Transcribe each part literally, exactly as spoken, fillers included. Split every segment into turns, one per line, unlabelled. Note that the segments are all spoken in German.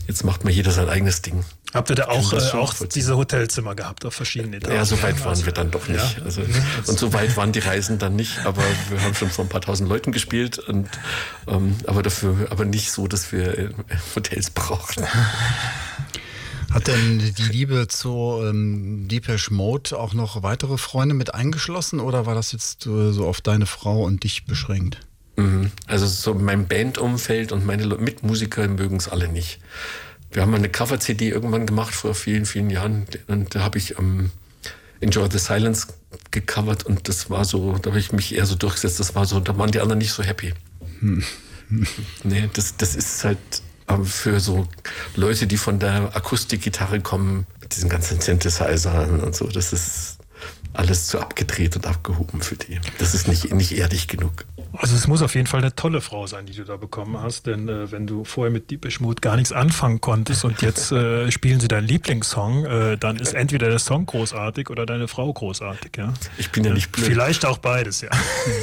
jetzt macht mal jeder sein eigenes Ding.
Habt ihr da auch, äh, auch diese Hotelzimmer gehabt auf verschiedenen Etagen?
Ja, so weit waren wir dann doch nicht.
Ja.
Also, und so weit waren die Reisen dann nicht, aber wir haben schon vor ein paar tausend Leuten gespielt, und, ähm, aber dafür, aber nicht so, dass wir äh, Hotels brauchten.
Hat denn die Liebe zu ähm, Depeche Mode auch noch weitere Freunde mit eingeschlossen, oder war das jetzt äh, so auf deine Frau und dich beschränkt?
Mhm. Also so mein Bandumfeld und meine Mitmusiker mögen es alle nicht. Wir haben eine Cover-C D irgendwann gemacht vor vielen, vielen Jahren, und da habe ich ähm, Enjoy the Silence gecovert, und das war so, da habe ich mich eher so durchgesetzt, das war so, da waren die anderen nicht so happy. Hm. Nee, das, das ist halt ähm, für so Leute, die von der Akustikgitarre kommen, mit diesen ganzen Synthesizern und so, das ist alles zu abgedreht und abgehoben für die. Das ist nicht, nicht erdig genug.
Also es muss auf jeden Fall eine tolle Frau sein, die du da bekommen hast, denn äh, wenn du vorher mit Depeche Mode gar nichts anfangen konntest und jetzt äh, spielen sie deinen Lieblingssong, äh, dann ist entweder der Song großartig oder deine Frau großartig, ja?
Ich bin ja nicht blöd.
Vielleicht auch beides, ja.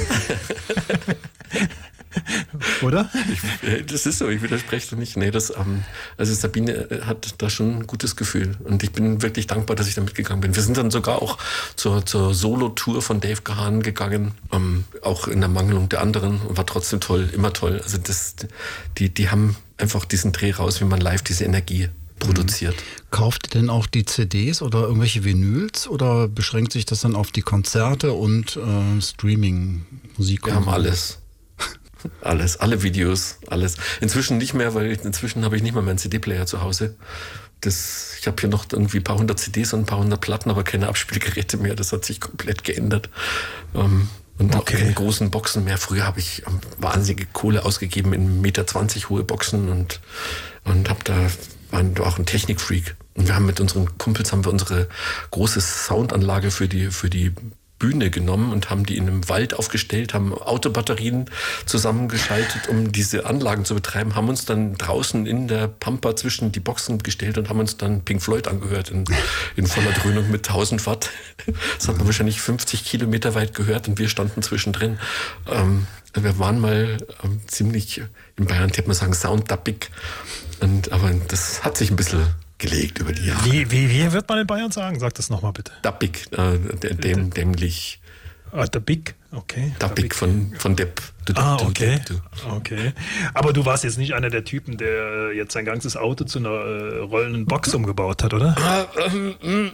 Oder?
Ich, das ist so, ich widerspreche da nicht. Nee, das, ähm, also Sabine hat da schon ein gutes Gefühl, und ich bin wirklich dankbar, dass ich da mitgegangen bin. Wir sind dann sogar auch zur, zur Solo-Tour von Dave Gahan gegangen, ähm, auch in der Mangelung der anderen, und war trotzdem toll, immer toll. Also das, die, die haben einfach diesen Dreh raus, wie man live diese Energie produziert.
Kauft ihr denn auch die C Ds oder irgendwelche Vinyls, oder beschränkt sich das dann auf die Konzerte und äh, Streaming-Musik?
Wir haben alles. Alles, alle Videos, alles. Inzwischen nicht mehr, weil inzwischen habe ich nicht mehr meinen C D-Player zu Hause. Das, ich habe hier noch irgendwie ein paar hundert C Ds und ein paar hundert Platten, aber keine Abspielgeräte mehr. Das hat sich komplett geändert. Ähm, und
okay.
auch keine großen Boxen mehr. Früher habe ich ähm, wahnsinnige Kohle ausgegeben in eins Komma zwanzig Meter hohe Boxen, und, und habe da, waren auch ein Technikfreak. Und wir haben mit unseren Kumpels haben wir unsere große Soundanlage für die, für die Bühne genommen und haben die in einem Wald aufgestellt, haben Autobatterien zusammengeschaltet, um diese Anlagen zu betreiben, haben uns dann draußen in der Pampa zwischen die Boxen gestellt und haben uns dann Pink Floyd angehört in, in voller Dröhnung mit tausend Watt. Das hat man wahrscheinlich fünfzig Kilometer weit gehört, und wir standen zwischendrin. Ähm, wir waren mal ähm, ziemlich, in Bayern hätte man sagen, sounddappig, und aber das hat sich ein bisschen gelegt über die Jahre.
Wie, wie, wie wird man in Bayern sagen? Sag das nochmal bitte.
Dappig, äh, dem, dämlich.
Ah, Dappig, okay.
Dappig von, von Depp. Du,
ah,
du,
okay.
Du, du.
okay. Aber du warst jetzt nicht einer der Typen, der jetzt sein ganzes Auto zu einer äh, rollenden Box umgebaut hat, oder?
ähm,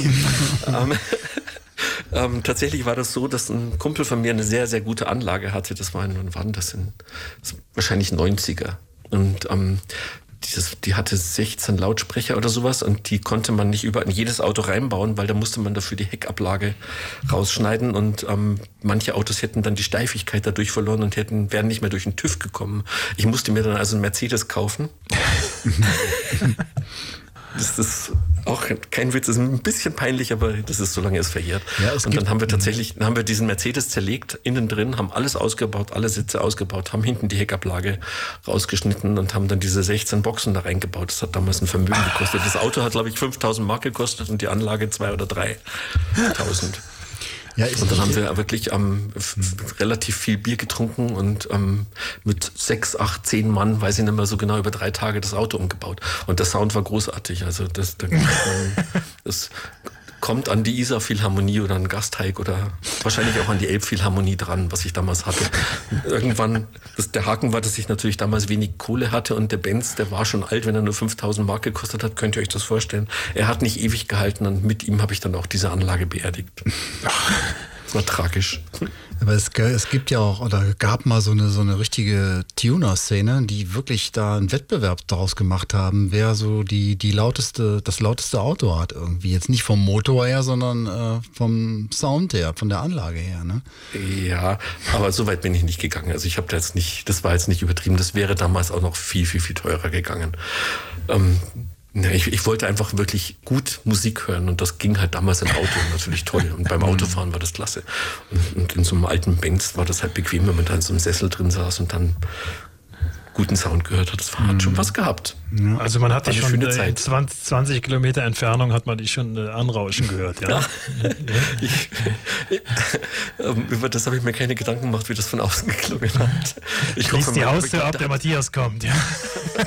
ähm, tatsächlich war das so, dass ein Kumpel von mir eine sehr, sehr gute Anlage hatte. Das war in, wann waren das denn? Das wahrscheinlich neunziger. Und ähm, Dieses, die hatte sechzehn Lautsprecher oder sowas, und die konnte man nicht überall in jedes Auto reinbauen, weil da musste man dafür die Heckablage rausschneiden, und ähm, manche Autos hätten dann die Steifigkeit dadurch verloren und hätten, wären nicht mehr durch den TÜV gekommen. Ich musste mir dann also einen Mercedes kaufen. Das ist auch kein Witz, das ist ein bisschen peinlich, aber das ist, solange es verjährt. Ja, es und dann haben wir tatsächlich, dann haben wir diesen Mercedes zerlegt, innen drin, haben alles ausgebaut, alle Sitze ausgebaut, haben hinten die Heckablage rausgeschnitten und haben dann diese sechzehn Boxen da reingebaut. Das hat damals ein Vermögen gekostet. Das Auto hat, glaube ich, fünftausend Mark gekostet und die Anlage zwei oder dreitausend. Ja, und dann haben wir wirklich ähm, f- relativ viel Bier getrunken und ähm, mit sechs, acht, zehn Mann, weiß ich nicht mehr so genau, über drei Tage das Auto umgebaut. Und der Sound war großartig. Also das, das, das kommt an die Isar-Philharmonie oder an Gasteig oder wahrscheinlich auch an die Elbphilharmonie dran, was ich damals hatte. Irgendwann, das, der Haken war, dass ich natürlich damals wenig Kohle hatte, und der Benz, der war schon alt, wenn er nur fünftausend Mark gekostet hat, könnt ihr euch das vorstellen. Er hat nicht ewig gehalten, und mit ihm habe ich dann auch diese Anlage beerdigt. Das war tragisch.
Aber es, es gibt ja auch, oder gab mal so eine, so eine richtige Tuner-Szene, die wirklich da einen Wettbewerb daraus gemacht haben, wer so die, die lauteste, das lauteste Auto hat irgendwie. Jetzt nicht vom Motor her, sondern äh, vom Sound her, von der Anlage her, ne?
Ja, aber so weit bin ich nicht gegangen. Also ich habe da jetzt nicht, das war jetzt nicht übertrieben, das wäre damals auch noch viel, viel, viel teurer gegangen. Ähm, Ich, ich wollte einfach wirklich gut Musik hören, und das ging halt damals im Auto natürlich toll, und beim Autofahren war das klasse. Und, und in so einem alten Benz war das halt bequem, wenn man da in so einem Sessel drin saß und dann guten Sound gehört hat. Das hat mhm. schon was gehabt.
Ja. Also man hat dich schon
in
zwanzig, zwanzig Kilometer Entfernung hat man dich schon äh, anrauschen gehört. Ja?
Ja. ich, ich, über das habe ich mir keine Gedanken gemacht, wie das von außen geklungen hat. Ich
Schließ die Haustür ab, der Matthias kommt. Ja.